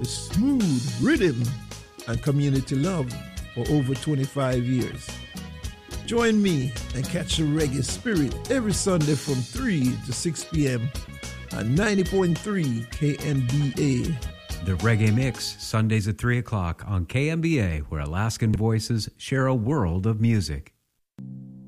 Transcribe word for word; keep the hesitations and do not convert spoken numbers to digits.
the smooth rhythm and community love for over twenty-five years. Join me and catch the reggae spirit every Sunday from three to six p.m. at ninety point three K M B A. The Reggae Mix, Sundays at three o'clock on K M B A, where Alaskan voices share a world of music.